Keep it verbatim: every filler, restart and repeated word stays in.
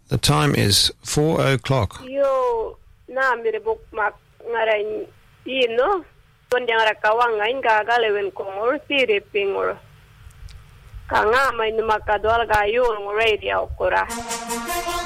The time is four o'clock. Yo, na mire buk mak ngaran ino. Kondang rakawang ngain kagalewen kongor siri pingor. Kanga may numakadwal gayo ng radio kura.